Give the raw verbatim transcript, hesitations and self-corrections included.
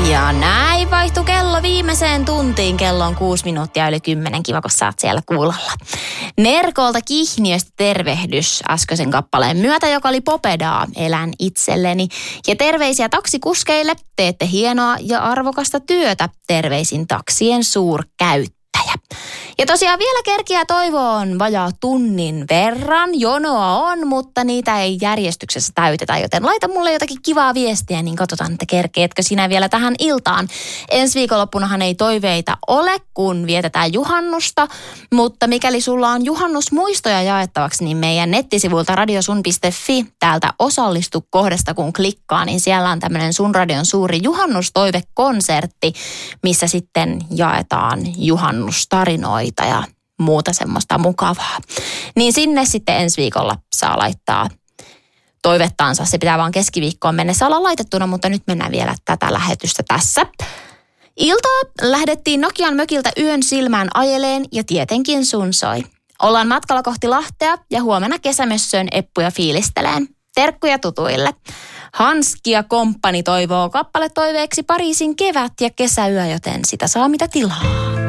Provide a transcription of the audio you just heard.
Ja näin vaihtui kello viimeiseen tuntiin. Kello on kuusi minuuttia yli kymmenen. Kiva, kun sä oot siellä kuulolla. Nerkolta Kihniöstä tervehdys äskeisen kappaleen myötä, joka oli Popedaa, elän itselleni. Ja terveisiä taksikuskeille, teette hienoa ja arvokasta työtä. Terveisin taksien suurkäyttäjä. Ja tosiaan vielä kerkiä toivoon vajaa tunnin verran. Jonoa on, mutta niitä ei järjestyksessä täytetä, joten laita mulle jotakin kivaa viestiä, niin katsotaan, että kerkeetkö sinä vielä tähän iltaan. Ensi viikonloppunahan ei toiveita ole, kun vietetään juhannusta, mutta mikäli sulla on juhannusmuistoja jaettavaksi, niin meidän nettisivuilta radiosun piste fi, täältä osallistu kohdasta kun klikkaa, niin siellä on tämmöinen Sun Radion suuri juhannustoivekonsertti, missä sitten jaetaan juhannustarinoita ja muuta semmoista mukavaa. Niin sinne sitten ensi viikolla saa laittaa toivettaansa. Se pitää vaan keskiviikkoon mennessä olla laitettuna, mutta nyt mennään vielä tätä lähetystä tässä. Iltaa lähdettiin Nokian mökiltä yön silmään ajeleen ja tietenkin sun soi. Ollaan matkalla kohti Lahtea ja huomenna kesämössöön eppuja fiilisteleen. Terkkuja tutuille. Hanski ja komppani toivoo kappale toiveeksi Pariisin kevät ja kesäyö, joten sitä saa mitä tilaa.